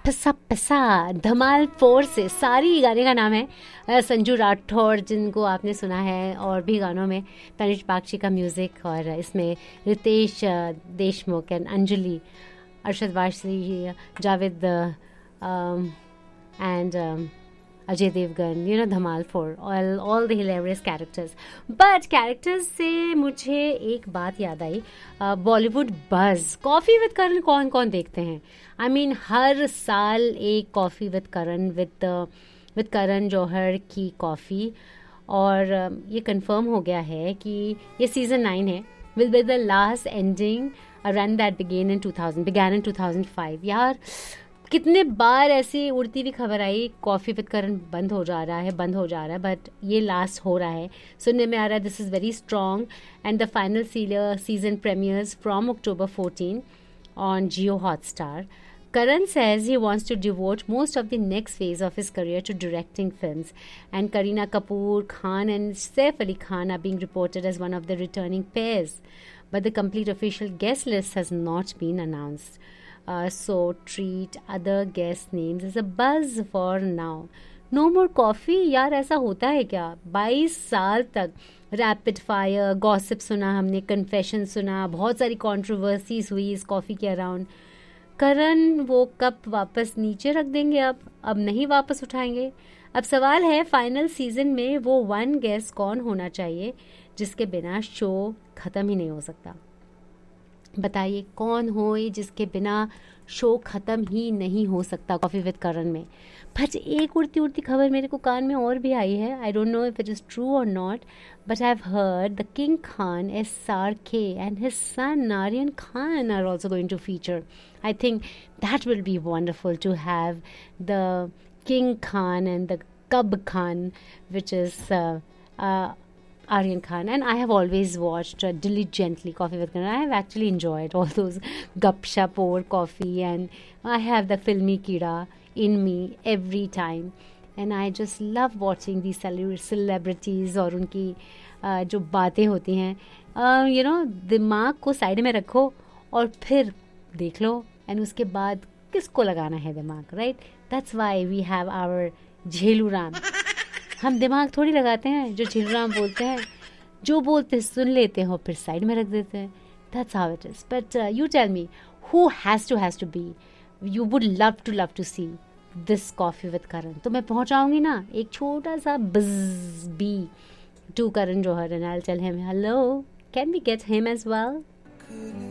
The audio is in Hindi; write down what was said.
पिसा पिसा धमाल 4 से, सारी गाने का नाम है संजू राठौड़, जिनको आपने सुना है और भी गानों में, तनिष बागची का म्यूज़िक, और इसमें Ritesh Deshmukh and Anjali, Arshad Warsi, Javed and Ajay Devgan, Dhamal 4, all the hilarious characters. But characters से मुझे एक बात याद आई, बॉलीवुड बज़, कॉफ़ी विद करण कौन कौन देखते हैं? I mean, हर साल एक coffee with Karan, with Karan Johar की कॉफ़ी, और ये कंफर्म हो गया है कि ये सीज़न 9 है, will be the last ending a run that began in 2005. यार कितने बार ऐसी उड़ती हुई खबर आई, कॉफ़ी विद करण बंद हो जा रहा है, बट ये लास्ट हो रहा है, सुनने में आ रहा है this is very strong, and the final season premiers from October 14 on Jio Hotstar. Karan says he wants to devote most of the next phase of his career to directing films, and Kareena Kapoor Khan and Saif Ali Khan are being reported as one of the returning pairs, but the complete official guest list has not been announced. So treat other guest names as a buzz for now. No more coffee, यार ऐसा होता है क्या? 22 साल तक रैपिड फायर गॉसिप सुना हमने, कन्फेशन सुना, बहुत सारी कंट्रोवर्सीज हुई इस कॉफ़ी के अराउंड. करण वो कप वापस नीचे रख देंगे, अब नहीं वापस उठाएंगे. अब सवाल है फाइनल सीजन में वो वन गेस्ट कौन होना चाहिए जिसके बिना शो ख़त्म ही नहीं हो सकता. बताइए कौन हो जिसके बिना शो ख़त्म ही नहीं हो सकता कॉफ़ी विद करण में. पर एक उड़ती उड़ती खबर मेरे को कान में और भी आई है. I don't know if it is true और not, but I have heard the king Khan SRK and his son Aryan Khan are also going to feature. I think that will be wonderful to have the king Khan and the कब Khan, which is Aryan Khan, and I have always watched diligently Coffee with Karan. I have actually enjoyed all those gupshup over coffee, and I have the filmy kida in me every time, and I just love watching these celebrities और उनकी जो बातें होती हैं. दिमाग को साइड में रखो और फिर देख लो, एंड उसके बाद किसको लगाना है दिमाग, right? That's why we have our झेलू Ram. हम दिमाग थोड़ी लगाते हैं, जो झिलराम बोलते हैं, जो बोलते सुन लेते हैं और फिर साइड में रख देते हैं. That's how it is. But you tell me, who has to be, you would love to see this coffee with करण. तो मैं पहुंचाऊंगी ना एक छोटा सा buzz B to Karan Johar, and I will tell him hello, can we get him as well.